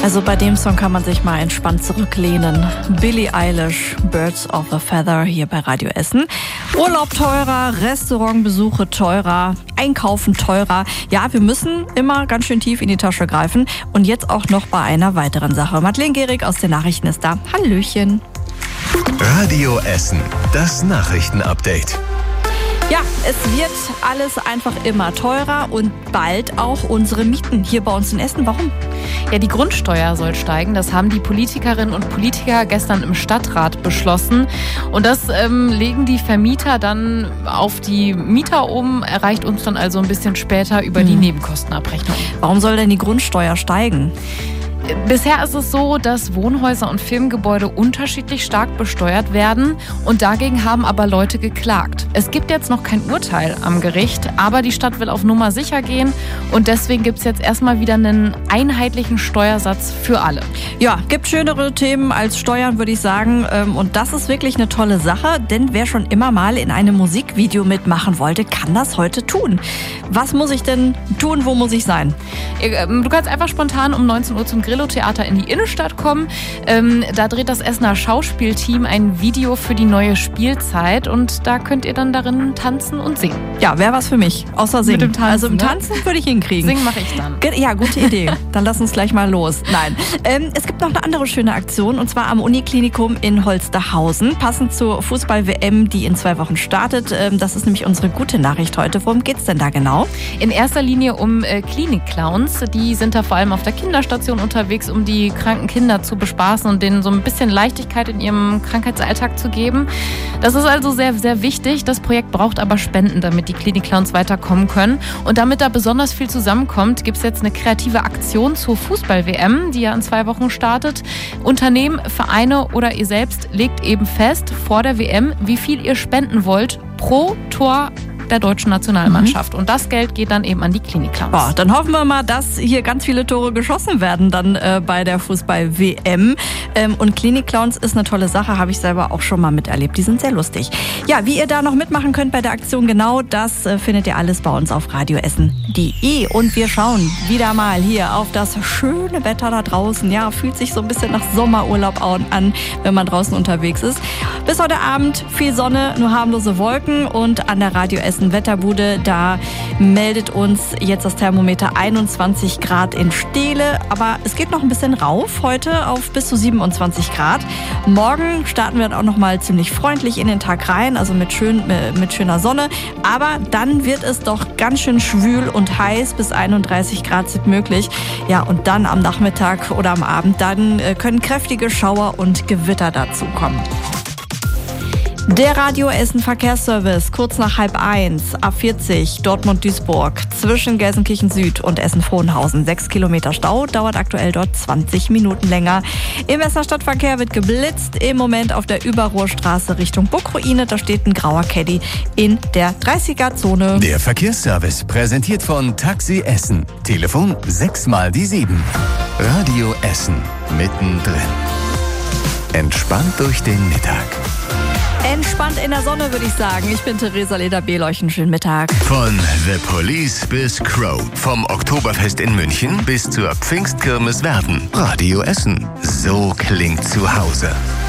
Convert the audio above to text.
Also bei dem Song kann man sich mal entspannt zurücklehnen. Billie Eilish, Birds of a Feather hier bei Radio Essen. Urlaub teurer, Restaurantbesuche teurer, Einkaufen teurer. Ja, wir müssen immer ganz schön tief in die Tasche greifen. Und jetzt auch noch bei einer weiteren Sache. Madeleine Gehrig aus den Nachrichten ist da. Hallöchen. Radio Essen, das Nachrichtenupdate. Ja, es wird alles einfach immer teurer und bald auch unsere Mieten hier bei uns in Essen. Warum? Ja, die Grundsteuer soll steigen. Das haben die Politikerinnen und Politiker gestern im Stadtrat beschlossen. Und das legen die Vermieter dann auf die Mieter um, erreicht uns dann also ein bisschen später über die Nebenkostenabrechnung. Warum soll denn die Grundsteuer steigen? Bisher ist es so, dass Wohnhäuser und Firmengebäude unterschiedlich stark besteuert werden und dagegen haben aber Leute geklagt. Es gibt jetzt noch kein Urteil am Gericht, aber die Stadt will auf Nummer sicher gehen und deswegen gibt es jetzt erstmal wieder einen einheitlichen Steuersatz für alle. Ja, gibt schönere Themen als Steuern, würde ich sagen. Und das ist wirklich eine tolle Sache, denn wer schon immer mal in einem Musikvideo mitmachen wollte, kann das heute tun. Was muss ich denn tun? Wo muss ich sein? Du kannst einfach spontan um 19 Uhr zum Grillo-Theater in die Innenstadt kommen. Da dreht das Essener Schauspielteam ein Video für die neue Spielzeit und da könnt ihr dann darin tanzen und singen. Ja, wäre was für mich, außer singen. Mit dem Tanzen, also im Tanzen würde ich hinkriegen. Singen mache ich dann. Ja, gute Idee. Dann lass uns gleich mal los. Nein, es gibt noch eine andere schöne Aktion und zwar am Uniklinikum in Holsterhausen. Passend zur Fußball-WM, die in 2 Wochen startet. Das ist nämlich unsere gute Nachricht heute. Worum geht's denn da genau? In erster Linie um Klinik-Clowns. Die sind da vor allem auf der Kinderstation unterwegs, um die kranken Kinder zu bespaßen und denen so ein bisschen Leichtigkeit in ihrem Krankheitsalltag zu geben. Das ist also sehr, sehr wichtig. Das Projekt braucht aber Spenden, damit die Klinik-Clowns weiterkommen können. Und damit da besonders viel zusammenkommt, gibt es jetzt eine kreative Aktion zur Fußball-WM, die ja in 2 Wochen startet. Unternehmen, Vereine oder ihr selbst legt eben fest vor der WM, wie viel ihr spenden wollt pro Tor der deutschen Nationalmannschaft. Und das Geld geht dann eben an die Klinik-Clowns. Boah, dann hoffen wir mal, dass hier ganz viele Tore geschossen werden dann bei der Fußball-WM. Und Klinik-Clowns ist eine tolle Sache, habe ich selber auch schon mal miterlebt. Die sind sehr lustig. Ja, wie ihr da noch mitmachen könnt bei der Aktion, genau das findet ihr alles bei uns auf radioessen.de. Und wir schauen wieder mal hier auf das schöne Wetter da draußen. Ja, fühlt sich so ein bisschen nach Sommerurlaub an, wenn man draußen unterwegs ist. Bis heute Abend viel Sonne, nur harmlose Wolken und an der Radio Essen Wetterbude, da meldet uns jetzt das Thermometer 21 Grad in Steele, aber es geht noch ein bisschen rauf heute auf bis zu 27 Grad. Morgen starten wir dann auch noch mal ziemlich freundlich in den Tag rein, also mit schöner Sonne, aber dann wird es doch ganz schön schwül und heiß, bis 31 Grad sind möglich. Ja, und dann am Nachmittag oder am Abend, dann können kräftige Schauer und Gewitter dazukommen. Der Radio Essen Verkehrsservice, kurz nach 12:30, A40 Dortmund-Duisburg, zwischen Gelsenkirchen Süd und Essen-Frohnhausen. 6 Kilometer Stau, dauert aktuell dort 20 Minuten länger. Im Essener Stadtverkehr wird geblitzt, im Moment auf der Überruhrstraße Richtung Burgruine, da steht ein grauer Caddy in der 30er-Zone. Der Verkehrsservice, präsentiert von Taxi Essen. Telefon 6x7. Radio Essen, mittendrin. Entspannt durch den Mittag. Entspannt in der Sonne, würde ich sagen. Ich bin Theresa Leder-Beleuchen. Schönen Mittag. Von The Police bis Crow. Vom Oktoberfest in München bis zur Pfingstkirmes Werden. Radio Essen. So klingt zu Hause.